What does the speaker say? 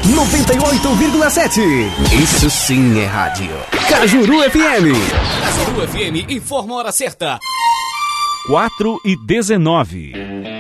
98,7. Isso sim é rádio. Cajuru FM. Cajuru FM informa a hora certa. 4:19.